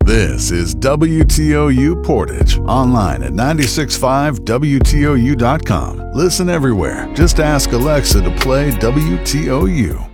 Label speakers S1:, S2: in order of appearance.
S1: This is WTOU Portage, online at 965WTOU.com. Listen everywhere. Just ask Alexa to play WTOU.